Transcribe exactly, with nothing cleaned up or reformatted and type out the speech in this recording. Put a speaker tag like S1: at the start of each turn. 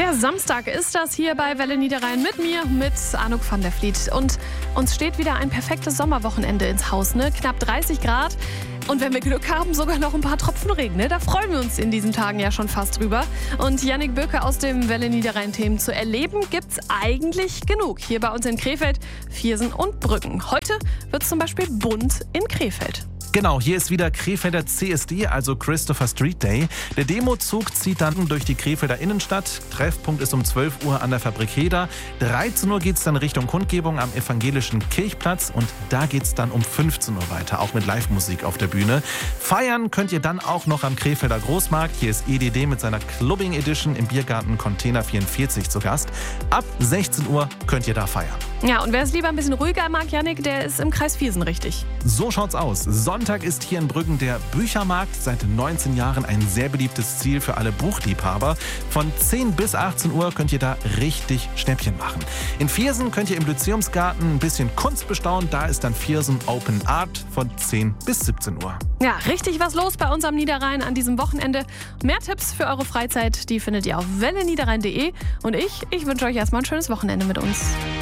S1: Der Samstag ist das hier bei Welle Niederrhein mit mir, mit Anouk van der Vliet. Und uns steht wieder ein perfektes Sommerwochenende ins Haus, ne? Knapp dreißig Grad. Und wenn wir Glück haben, sogar noch ein paar Tropfen Regen. Ne? Da freuen wir uns in diesen Tagen ja schon fast drüber. Und Yannick Böke aus dem Welle Niederrhein-Themen zu erleben gibt's eigentlich genug. Hier bei uns in Krefeld, Viersen und Brücken. Heute wird's zum Beispiel bunt in Krefeld.
S2: Genau, hier ist wieder Krefelder C S D, also Christopher Street Day. Der Demozug zieht dann durch die Krefelder Innenstadt. Treffpunkt ist um zwölf Uhr an der Fabrik Heder. dreizehn Uhr geht es dann Richtung Kundgebung am Evangelischen Kirchplatz. Und da geht es dann um fünfzehn Uhr weiter, auch mit Live-Musik auf der Bühne. Feiern könnt ihr dann auch noch am Krefelder Großmarkt. Hier ist E D D mit seiner Clubbing Edition im Biergarten Container vierundvierzig zu Gast. Ab sechzehn Uhr könnt ihr da feiern.
S1: Ja, und wer es lieber ein bisschen ruhiger mag, Yannick, der ist im Kreis Viersen richtig.
S2: So schaut's aus. Sonntag ist hier in Brüggen der Büchermarkt. Seit neunzehn Jahren ein sehr beliebtes Ziel für alle Buchliebhaber. Von zehn bis achtzehn Uhr könnt ihr da richtig Schnäppchen machen. In Viersen könnt ihr im Lyzeumsgarten ein bisschen Kunst bestaunen. Da ist dann Viersen Open Art von zehn bis siebzehn Uhr.
S1: Ja, richtig was los bei uns am Niederrhein an diesem Wochenende. Mehr Tipps für eure Freizeit, die findet ihr auf welle niederrhein punkt de. Und ich, ich wünsche euch erstmal ein schönes Wochenende mit uns.